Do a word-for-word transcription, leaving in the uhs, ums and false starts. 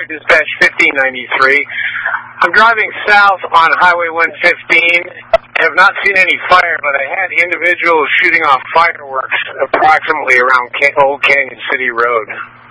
Dispatch fifteen ninety-three. I'm driving south on Highway one fifteen. I have not seen any fire, but I had individuals shooting off fireworks approximately around Old Canyon City Road.